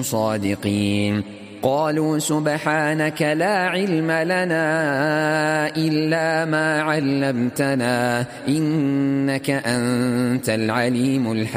صادقين. قالوا سبحانك لا علم لنا إلا ما علمتنا إنك أنت العليم الحكيم.